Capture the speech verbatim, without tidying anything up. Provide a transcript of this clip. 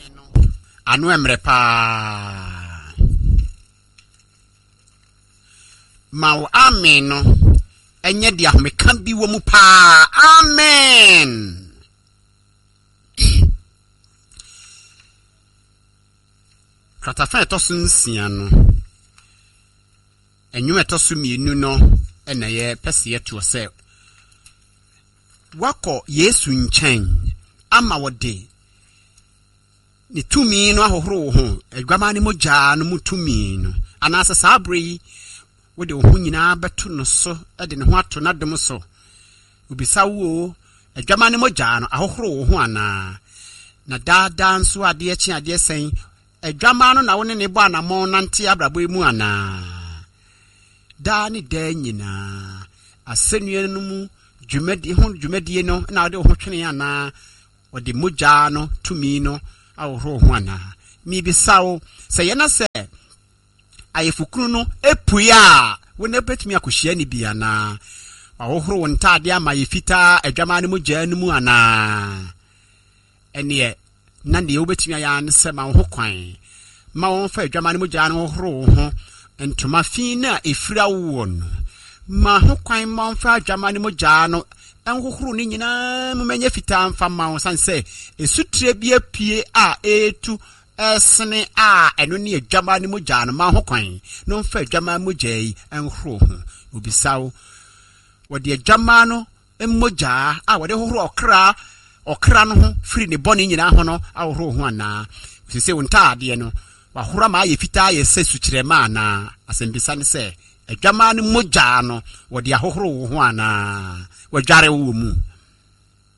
anu emre pa ma amen no enye dia meka bi wo mu pa amen. Kratafa etosun siano enyu etosu mienu no ena ye pese ye to se wako Yesu nchen ama wode ni tumi no ahohoro ho adwama ne mogya no mutumi no anasa sabri wode ho nyina beto no so de ne ho ato na dom so ubisa wo adwama ne mogya no ahohoro ho ana na dada nso ade echi ade sen adwama no na wone ne bo anamo nante abrabo mu ana da ni da nyina asenue no mu dwumadi ho dwumadi no na wode ho twene ana wode mogya no tumi no aworo ho ana mi bisawo se ye na se ayefukunu no epuya wona betumi akohia ni bia na aworo won tade ama yefita adwama ne mogya no mu ana ene na ne obetumi aya ne se ma ho kwan ma won fa adwama ne mogya no horo ho entoma fi na efira wo no ma ho kwan ma won fa adwama ne mogya no enhohoro ni nyina mumenya fita mfa ma won sanse esutre bi apie a etu esne a eno ne adwama ne mogya no ma ho kwan no mfa adwama mogya yi enhoro ho obisawo wode adwama no mogya a wode hohoro okra okra no ho firi ne bone nyina ho no ahoro ho ana sese wontade no wahora ma ye fita ye sesu kirema ana asembisa ne se adwama ne mogya no wode ahohoro ho ana wadware wo mu